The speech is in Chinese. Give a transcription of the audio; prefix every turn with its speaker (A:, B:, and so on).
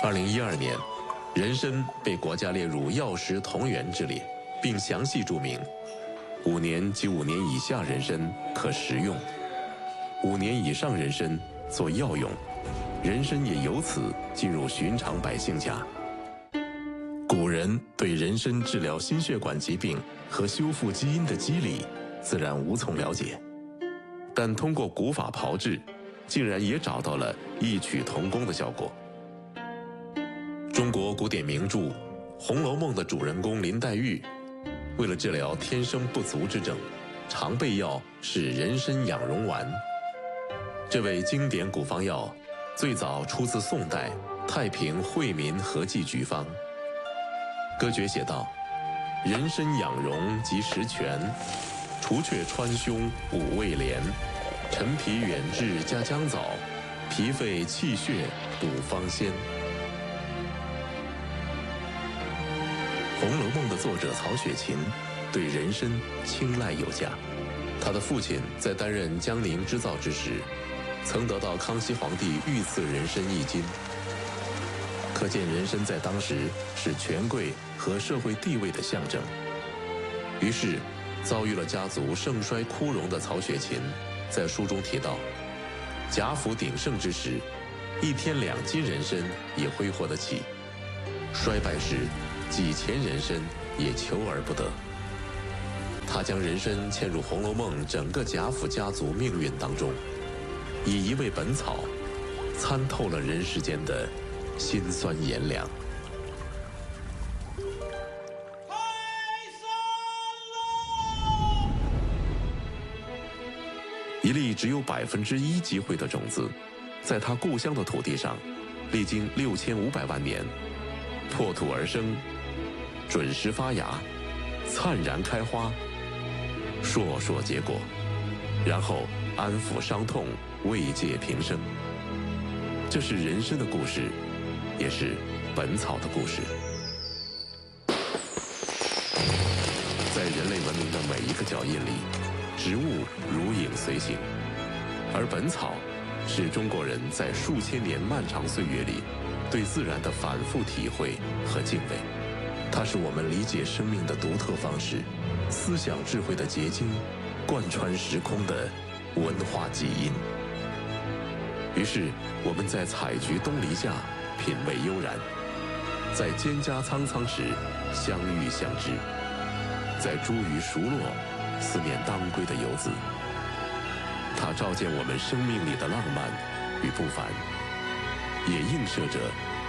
A: 2012年，人参被国家列入药食同源之列，并详细注明，5年及5年以下人参可食用，5年以上人参做药用，人参也由此进入寻常百姓家。古人对人参治疗心血管疾病和修复基因的机理自然无从了解，但通过古法炮制，竟然也找到了异曲同工的效果。中国古典名著《红楼梦》的主人公林黛玉，为了治疗天生不足之症，常备药是人参养荣丸。这味经典古方药最早出自宋代太平惠民和剂局方。歌诀写道：人参养荣及时全，除却川芎五味连，陈皮远志加姜枣，脾肺气血补方仙。《红楼梦》的作者曹雪芹对人参青睐有加，他的父亲在担任江宁织造之时，曾得到康熙皇帝御赐人参1斤。可见人参在当时是权贵和社会地位的象征。于是，遭遇了家族盛衰枯荣的曹雪芹，在书中提到，贾府鼎盛之时，1天2斤人参也挥霍得起；衰败时，几钱人参也求而不得。他将人参嵌入《红楼梦》整个贾府家族命运当中，以一味本草，参透了人世间的辛酸炎凉。一粒只有1%机会的种子，在他故乡的土地上，历经6500万年，破土而生，准时发芽，灿然开花，硕硕结果，然后安抚伤痛，慰藉平生。这是人参的故事，也是本草的故事。在人类文明的每一个脚印里，植物如影随形，而本草是中国人在数千年漫长岁月里对自然的反复体会和敬畏。它是我们理解生命的独特方式，思想智慧的结晶，贯穿时空的文化基因。于是我们在采菊东篱下品味悠然，在蒹葭苍苍时相遇相知，在茱萸熟落思念当归的游子。它照见我们生命里的浪漫与不凡，也映射着